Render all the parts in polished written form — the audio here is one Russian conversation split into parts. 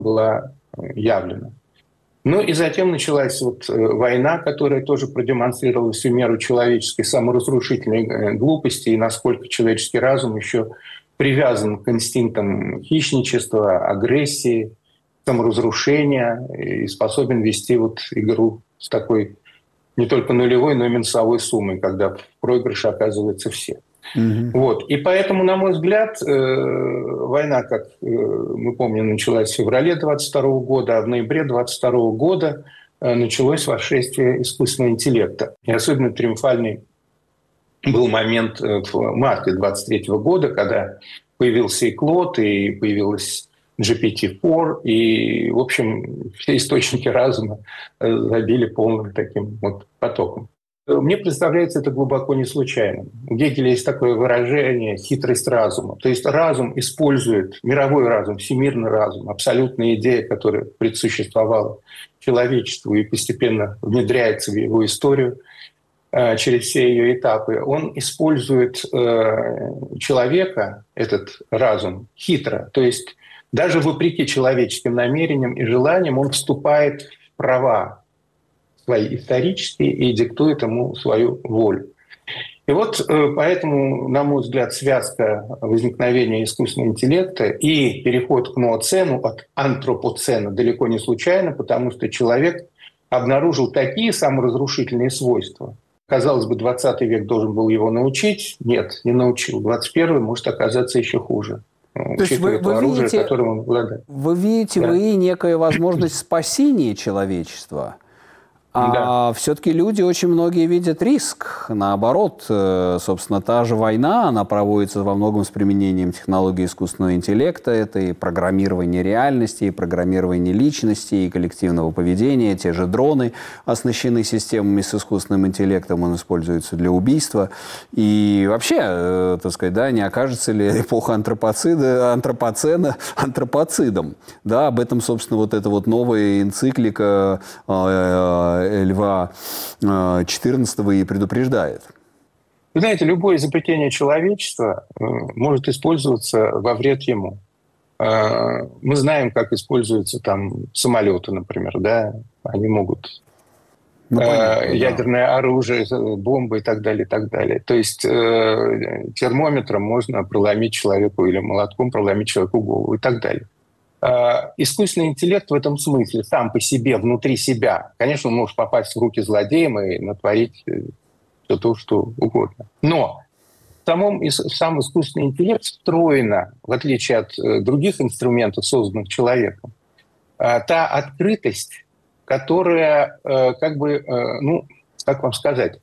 была явлена. Ну и затем началась война, которая тоже продемонстрировала всю меру человеческой саморазрушительной глупости и насколько человеческий разум еще привязан к инстинктам хищничества, агрессии, саморазрушения и способен вести игру с такой не только нулевой, но и минусовой суммой, когда в проигрыше оказываются все. И поэтому, на мой взгляд, война, как мы помним, началась в феврале 22 года, а в ноябре 22 года началось восшествие искусственного интеллекта. И особенно триумфальный был момент в марте 23 года, когда появился и Клод, и появилась GPT-4, и, в общем, все источники разума забили полным таким потоком. Мне представляется это глубоко не случайным. У Гегеля есть такое выражение «хитрость разума». То есть разум использует, мировой разум, всемирный разум, абсолютная идея, которая предсуществовала человечеству и постепенно внедряется в его историю через все ее этапы. Он использует человека, этот разум, хитро. То есть даже вопреки человеческим намерениям и желаниям он вступает в права свои исторические и диктует ему свою волю. И поэтому, на мой взгляд, связка возникновения искусственного интеллекта и переход к нооцену от антропоцена далеко не случайно, потому что человек обнаружил такие саморазрушительные свойства. Казалось бы, 20 век должен был его научить. Нет, не научил. 21-й может оказаться еще хуже. То есть вы видите, которым он обладает. Вы видите в ИИ некую возможность спасения человечества? А все-таки люди очень многие видят риск. Наоборот, собственно, та же война, она проводится во многом с применением технологий искусственного интеллекта. Это и программирование реальности, и программирование личности, и коллективного поведения. Те же дроны оснащены системами с искусственным интеллектом, он используется для убийства. И вообще, так сказать, не окажется ли эпоха антропоцена антропоцидом? Да, об этом, собственно, эта новая энциклика Льва XIV и предупреждает. Вы знаете, любое изобретение человечества может использоваться во вред ему. Мы знаем, как используются самолеты, например, да, они могут ядерное оружие, бомбы и так далее, и так далее. То есть термометром можно проломить человеку или молотком проломить человеку голову и так далее. Искусственный интеллект в этом смысле сам по себе, внутри себя, конечно, он может попасть в руки злодеям и натворить все то, что угодно. Но сам искусственный интеллект встроена, в отличие от других инструментов, созданных человеком, та открытость, которая, как вам сказать,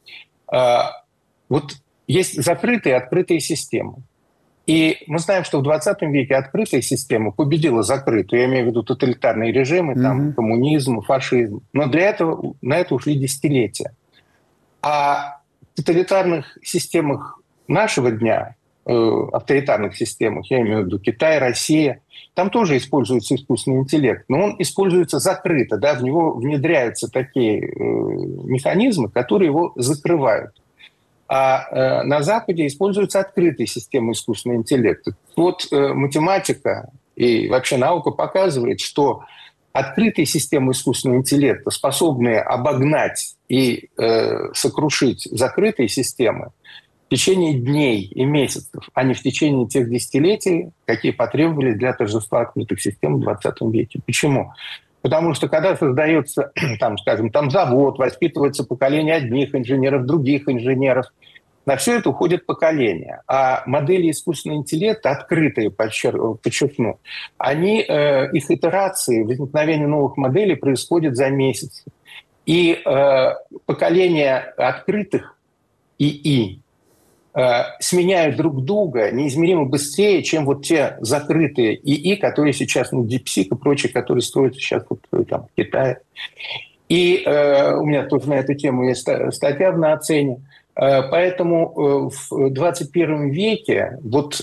есть закрытые и открытые системы. И мы знаем, что в 20 веке открытая система победила закрытую. Я имею в виду тоталитарные режимы, коммунизм, фашизм. Но на это ушли десятилетия. А в тоталитарных системах нашего дня, авторитарных системах, я имею в виду Китай, Россия, там тоже используется искусственный интеллект. Но он используется закрыто. В него внедряются такие механизмы, которые его закрывают. А на Западе используются открытые системы искусственного интеллекта. Математика и вообще наука показывает, что открытые системы искусственного интеллекта, способные обогнать и сокрушить закрытые системы в течение дней и месяцев, а не в течение тех десятилетий, какие потребовались для торжества открытых систем в 20 веке. Почему? Потому что когда создается, завод, воспитывается поколение одних инженеров, других инженеров, на все это уходит поколение. А модели искусственного интеллекта, открытые, подчеркну, их итерации, возникновение новых моделей происходит за месяц. И поколение открытых ИИ сменяют друг друга неизмеримо быстрее, чем те закрытые ИИ, которые сейчас, DeepSeek и прочие, которые строятся сейчас в Китае. И у меня тоже на эту тему есть статья в «Нооцене». Поэтому в 21 веке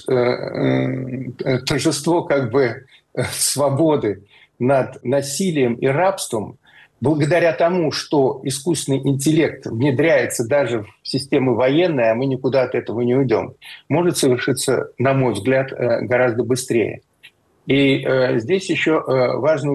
торжество свободы над насилием и рабством, благодаря тому, что искусственный интеллект внедряется даже в системы военные, а мы никуда от этого не уйдем, может совершиться, на мой взгляд, гораздо быстрее. И здесь еще важно